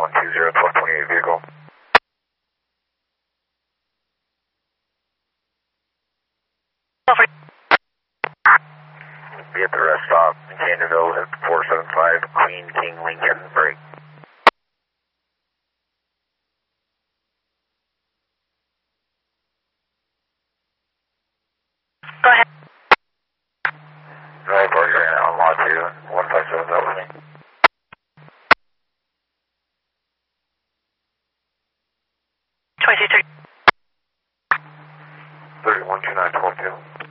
3120 1228 vehicle. Over. Be at the rest stop in Canterville at 475 Queen King Lincoln break. Go ahead. Drive Burger on lot 2, 157 over me. 2230. 3129 12 2.